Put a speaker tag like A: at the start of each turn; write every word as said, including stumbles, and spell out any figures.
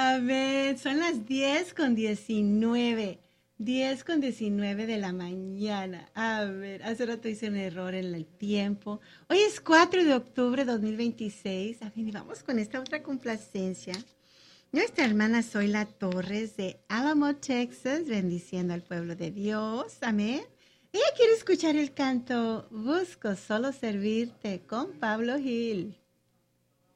A: Amén. Son las diez con diecinueve. Diez con diecinueve de la mañana. A ver, hace rato hice un error en el tiempo. Hoy es cuatro de octubre de dos mil veintiséis. A ver, y vamos con esta otra complacencia. Nuestra hermana Zoila Torres de Alamo, Texas, bendiciendo al pueblo de Dios. Amén. Ella quiere escuchar el canto Busco solo servirte con Pablo Gil.